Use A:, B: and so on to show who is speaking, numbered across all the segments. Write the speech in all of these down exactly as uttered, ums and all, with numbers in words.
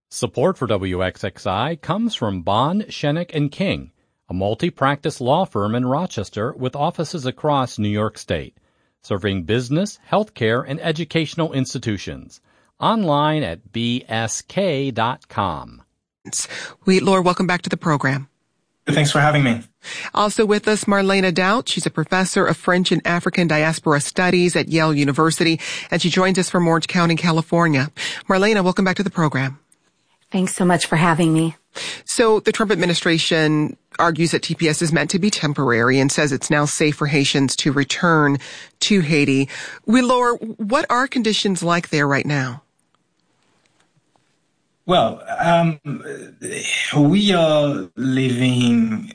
A: Support for W X X I comes from Bond, Shenick and King, a multi-practice law firm in Rochester with offices across New York State, serving business, healthcare, and educational institutions. Online at b s k dot com.
B: Wheatlor, welcome back to the program.
C: Thanks for having me.
B: Also with us, Marlena Daut. She's a professor of French and African Diaspora Studies at Yale University, and she joins us from Orange County, California. Marlena, welcome back to the program.
D: Thanks so much for having me.
B: So the Trump administration argues that T P S is meant to be temporary and says it's now safe for Haitians to return to Haiti. Wheatlor, what are conditions like there right now?
C: Well, um, we are living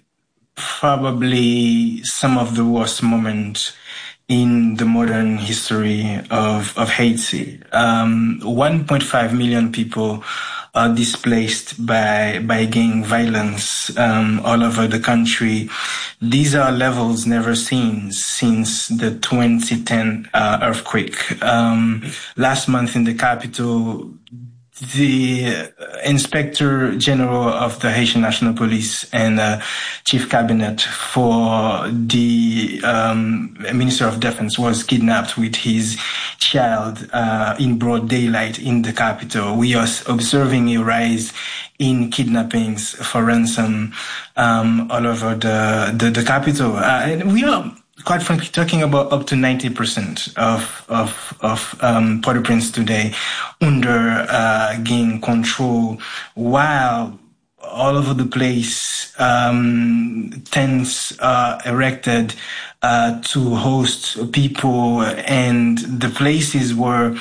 C: probably some of the worst moments in the modern history of, of Haiti. Um, one point five million people are displaced by, by gang violence, um, all over the country. These are levels never seen since the twenty ten, uh, earthquake. Um, last month in the capital, the Inspector General of the Haitian National Police and uh, Chief Cabinet for the um, Minister of Defense was kidnapped with his child uh, in broad daylight in the capital. We are observing a rise in kidnappings for ransom um, all over the the, the capital, uh, and we are, quite frankly, talking about up to ninety percent of, of, of, um, Port-au-Prince today under, uh, gang control, while all over the place, um, tents are erected, uh, to host people, and the places where,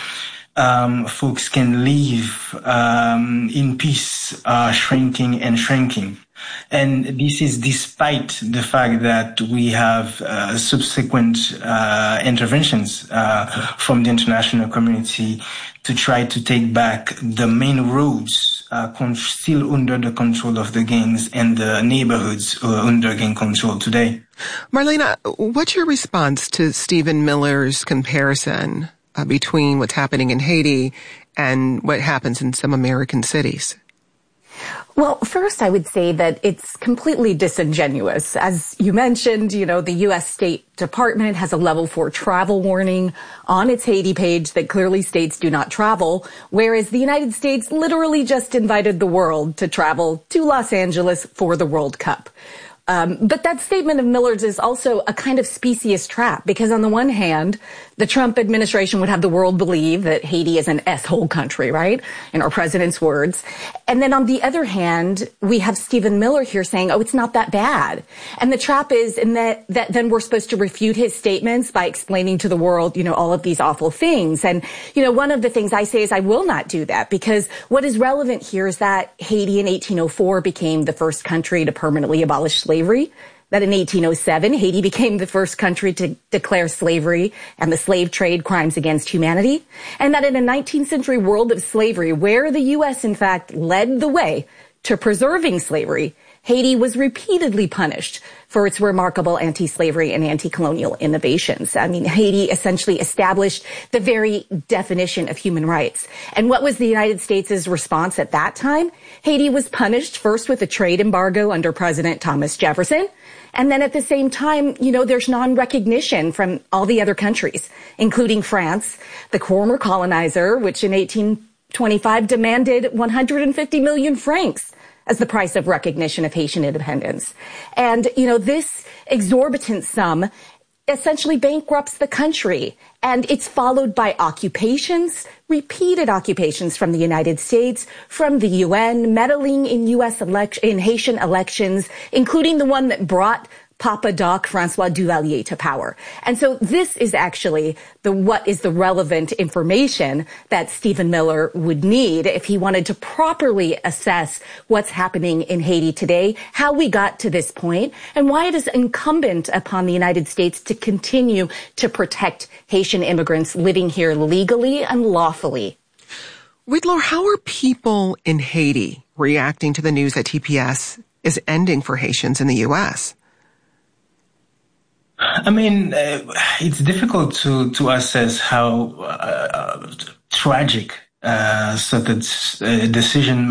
C: um, folks can live, um, in peace are shrinking and shrinking. And this is despite the fact that we have uh, subsequent uh, interventions uh, from the international community to try to take back the main roads uh, con- still under the control of the gangs and the neighborhoods uh, under gang control today.
B: Marlena, what's your response to Stephen Miller's comparison uh, between what's happening in Haiti and what happens in some American cities?
D: Well, first, I would say that it's completely disingenuous. As you mentioned, you know, the U S State Department has a level four travel warning on its Haiti page that clearly states do not travel, whereas the United States literally just invited the world to travel to Los Angeles for the World Cup. Um, but that statement of Miller's is also a kind of specious trap, because on the one hand, the Trump administration would have the world believe that Haiti is an S-hole country, right? In our president's words. And then on the other hand, we have Stephen Miller here saying, oh, it's not that bad. And the trap is in that, that then we're supposed to refute his statements by explaining to the world, you know, all of these awful things. And, you know, one of the things I say is I will not do that, because what is relevant here is that Haiti in eighteen oh four became the first country to permanently abolish slavery. That in eighteen oh seven, Haiti became the first country to declare slavery and the slave trade crimes against humanity. And that in a nineteenth century world of slavery, where the U S in fact led the way to preserving slavery, Haiti was repeatedly punished for its remarkable anti-slavery and anti-colonial innovations. I mean, Haiti essentially established the very definition of human rights. And what was the United States' response at that time? Haiti was punished first with a trade embargo under President Thomas Jefferson. And then at the same time, you know, there's non-recognition from all the other countries, including France, the former colonizer, which in eighteen twenty-five demanded one hundred fifty million francs as the price of recognition of Haitian independence. And, you know, this exorbitant sum essentially bankrupts the country. And it's followed by occupations, repeated occupations from the United States, from the U N, meddling in U S election, in Haitian elections, including the one that brought Papa Doc Francois Duvalier to power. And so this is actually the what is the relevant information that Stephen Miller would need if he wanted to properly assess what's happening in Haiti today, how we got to this point, and why it is incumbent upon the United States to continue to protect Haitian immigrants living here legally and lawfully.
B: Wheatlor, how are people in Haiti reacting to the news that T P S is ending for Haitians in the U S?
C: I mean, uh, it's difficult to, to assess how uh, tragic uh, such a decision